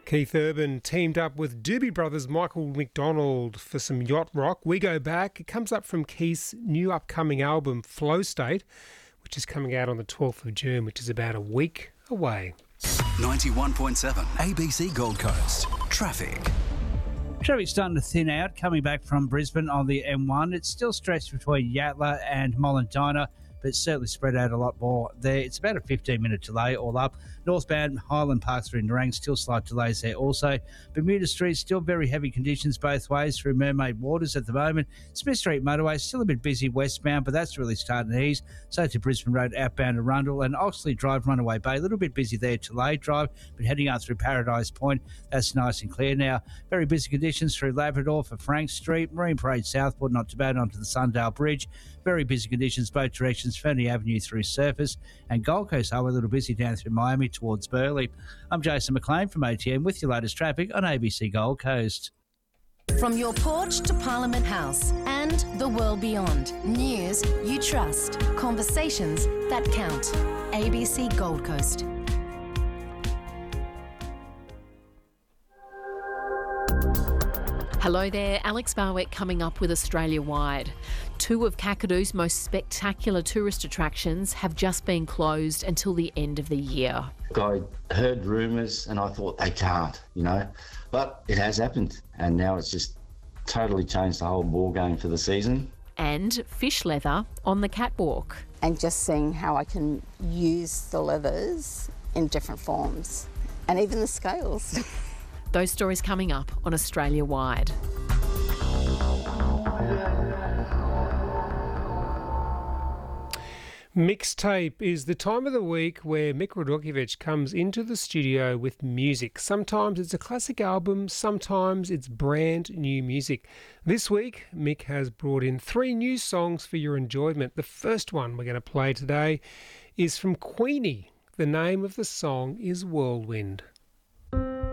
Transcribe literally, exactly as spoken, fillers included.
Keith Urban teamed up with Doobie Brothers' Michael McDonald for some yacht rock. We Go Back. It comes up from Keith's new upcoming album, Flow State, which is coming out on the twelfth of June, which is about a week away. ninety-one point seven A B C Gold Coast. Traffic. Traffic's starting to thin out, coming back from Brisbane on the M one. It's still stretched between Yatala and Mollendina, but it's certainly spread out a lot more there. It's about a fifteen-minute delay all up. Northbound Highland Park through Nerang, still slight delays there also. Bermuda Street, still very heavy conditions both ways through Mermaid Waters at the moment. Smith Street motorway, still a bit busy westbound, but that's really starting to ease. So to Brisbane Road outbound to Rundle, and Oxley Drive, Runaway Bay, a little bit busy there to Lay Drive, but heading out through Paradise Point, that's nice and clear now. Very busy conditions through Labrador for Frank Street, Marine Parade southward, not too bad onto the Sundale Bridge. Very busy conditions both directions, Ferny Avenue through Surface, and Gold Coast Highway a little busy down through Miami towards Burleigh. I'm Jason McLean from A T M with your latest traffic on A B C Gold Coast. From your porch to Parliament House and the world beyond. News you trust. Conversations that count. A B C Gold Coast. Hello there, Alex Barwick coming up with Australia-wide. Two of Kakadoo's most spectacular tourist attractions have just been closed until the end of the year. I heard rumours and I thought they can't, you know, but it has happened and now it's just totally changed the whole ball game for the season. And fish leather on the catwalk. And just seeing how I can use the leathers in different forms and even the scales. Those stories coming up on Australia-wide. Mixtape is the time of the week where Mick Radokiewicz comes into the studio with music. Sometimes it's a classic album, sometimes it's brand new music. This week, Mick has brought in three new songs for your enjoyment. The first one we're going to play today is from Queenie. The name of the song is Whirlwind.